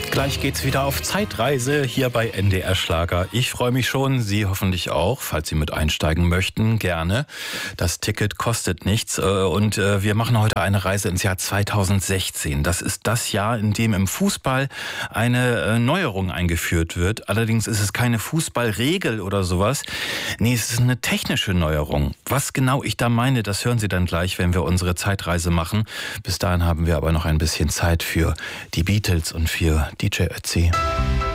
Gleich geht's wieder auf Zeitreise hier bei NDR Schlager. Ich freue mich schon, Sie hoffentlich auch. Falls Sie mit einsteigen möchten, gerne. Das Ticket kostet nichts und wir machen heute eine Reise ins Jahr 2016. Das ist das Jahr, in dem im Fußball eine Neuerung eingeführt wird. Allerdings ist es keine Fußballregel oder sowas. Nee, es ist eine technische Neuerung. Was genau ich da meine, das hören Sie dann gleich, wenn wir unsere Zeitreise machen. Bis dahin haben wir aber noch ein bisschen Zeit für die Beatles und für DJ Ötzi.